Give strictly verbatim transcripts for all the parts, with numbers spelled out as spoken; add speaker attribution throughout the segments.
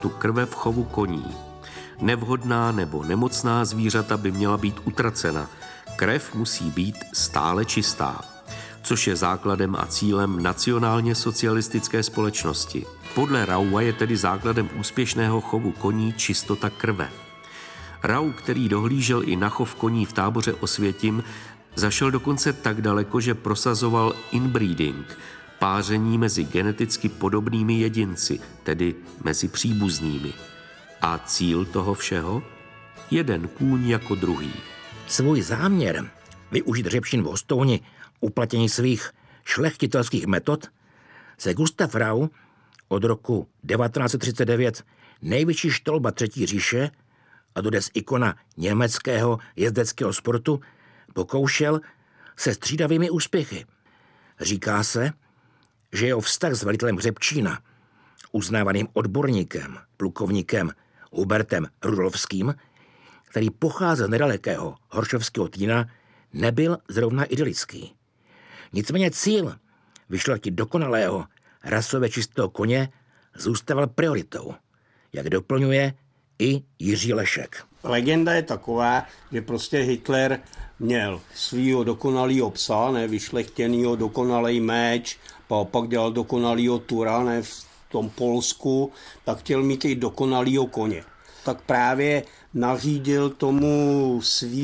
Speaker 1: tu krve v chovu koní. Nevhodná nebo nemocná zvířata by měla být utracena. Krev musí být stále čistá, což je základem a cílem nacionálně socialistické společnosti. Podle Raua je tedy základem úspěšného chovu koní čistota krve. Rau, který dohlížel i na chov koní v táboře Osvětim, zašel dokonce tak daleko, že prosazoval inbreeding, páření mezi geneticky podobnými jedinci, tedy mezi příbuznými. A cíl toho všeho? Jeden kůň jako druhý.
Speaker 2: Svůj záměr využít hřebčín v Hostouni uplatnění svých šlechtitelských metod se Gustav Rau od roku devatenáct set třicet devět největší štolba Třetí říše a dodnes ikona německého jezdeckého sportu pokoušel se střídavými úspěchy. Říká se, že jeho vztah s velitelem hřebčína, uznávaným odborníkem, plukovníkem Hubertem Rudolfským, který pocházel z nedalekého Horšovského Týna, nebyl zrovna idylický. Nicméně cíl vyšlechtit dokonalého rasově čistého koně zůstával prioritou, jak doplňuje i Jiří Lešek.
Speaker 3: Legenda je taková, že prostě Hitler měl svýho dokonalýho psa, ne, vyšlechtěnýho dokonalý meč, pak dělal dokonalýho tura, ne, v tom Polsku, tak chtěl mít i dokonalýho koně. Tak právě nařídil tomu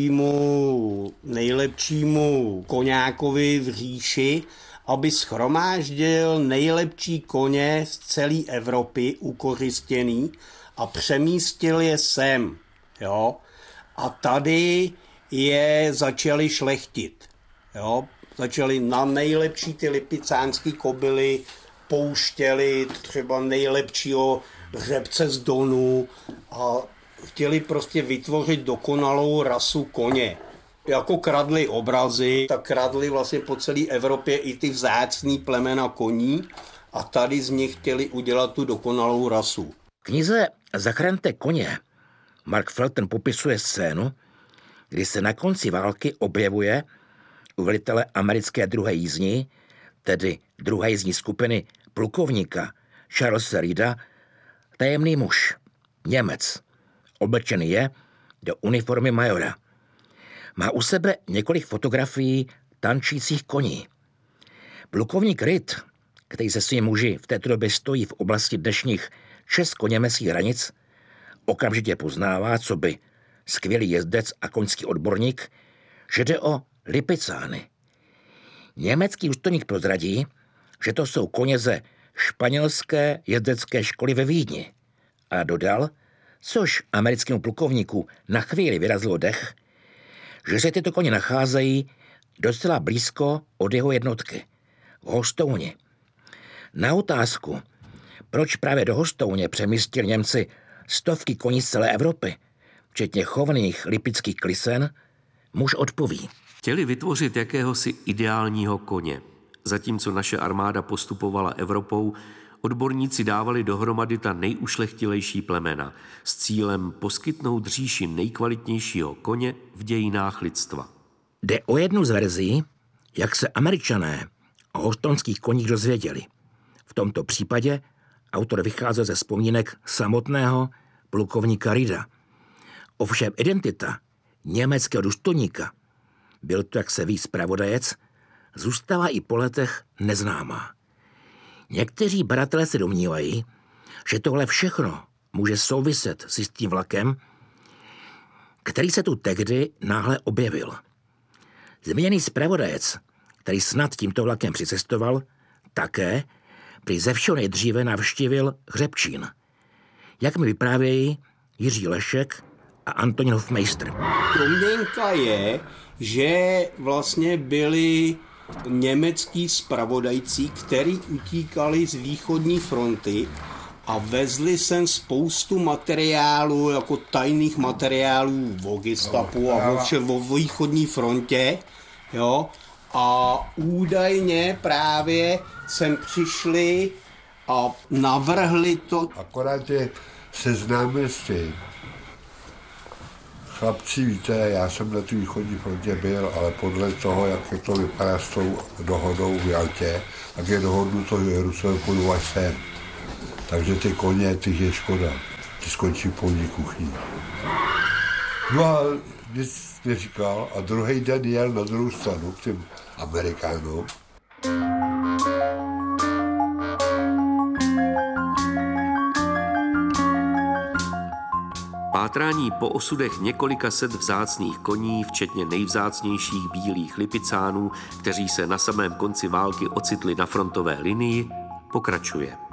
Speaker 3: svýmu nejlepšímu koňákovi v říši, aby shromáždil nejlepší koně z celé Evropy ukořistěný a přemístil je sem. Jo? A tady je začali šlechtit. Jo? Začali na nejlepší ty lipicánský kobily, pouštěli třeba nejlepšího hřebce z Donu a chtěli prostě vytvořit dokonalou rasu koně. Jako kradli obrazy, tak kradli vlastně po celé Evropě i ty vzácný plemena koní a tady z nich chtěli udělat tu dokonalou rasu.
Speaker 2: V knize Zachraňte koně Mark Felton popisuje scénu, kdy se na konci války objevuje u velitele americké druhé jízdní, tedy druhé jízdní skupiny plukovníka Charlesa Reeda, tajemný muž, Němec. Oblečený je do uniformy majora. Má u sebe několik fotografií tančících koní. Plukovník Reed, který se svými muži v této době stojí v oblasti dnešních česko-německých hranic, okamžitě poznává, co by skvělý jezdec a koňský odborník, že jde o Lipicány. Německý důstojník prozradí, že to jsou koně ze španělské jezdecké školy ve Vídni a dodal, což americkému plukovníku na chvíli vyrazilo dech, že se tyto koně nacházejí docela blízko od jeho jednotky, v Hostouni. Na otázku, proč právě do Hostouně přemístili Němci stovky koní z celé Evropy, včetně chovných lipických klisen, muž odpoví.
Speaker 1: Chtěli vytvořit jakéhosi ideálního koně. Zatímco naše armáda postupovala Evropou, odborníci dávali dohromady ta nejušlechtilejší plemena s cílem poskytnout říši nejkvalitnějšího koně v dějinách lidstva.
Speaker 2: Jde o jednu z verzí, jak se Američané o hostonských koních dozvěděli. V tomto případě autor vycházel ze vzpomínek samotného plukovníka Reeda. Ovšem identita německého důstojníka, byl to, jak se ví, zpravodajec, zůstává i po letech neznámá. Někteří badatelé se domnívají, že tohle všechno může souviset s jistým vlakem, který se tu tehdy náhle objevil. Zmíněný zpravodajec, který snad tímto vlakem přicestoval, také prý ze všeho nejdříve navštívil Hřebčín. Jak mi vyprávějí Jiří Lešek a Antonín Hofmeister.
Speaker 3: Domněnka je, že vlastně byli německý zpravodajci, který utíkali z východní fronty a vezli sem spoustu materiálů, jako tajných materiálů o gestapu a o, vše, o východní frontě, jo, a údajně právě sem přišli a navrhli to.
Speaker 4: Akorát je seznámil s tím. Chlapci, víte, já jsem na té východní frontě byl, ale podle toho, jak to vypadá s tou dohodou v Jaltě, tak je dohodnuto, že Rusové půjdu až sem. Takže ty koně, těch je škoda. Ty skončí v polní kuchyni. No a nic neříkal a druhý den jel na druhou stranu k těm Amerikánům.
Speaker 1: Pátrání po osudech několika set vzácných koní, včetně nejvzácnějších bílých lipicánů, kteří se na samém konci války ocitli na frontové linii, pokračuje.